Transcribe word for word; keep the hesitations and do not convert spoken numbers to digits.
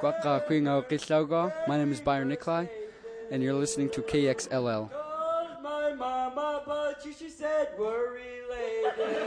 My name is Byron Nikolai, and you're listening to K X L L. My mama, but she said we're related.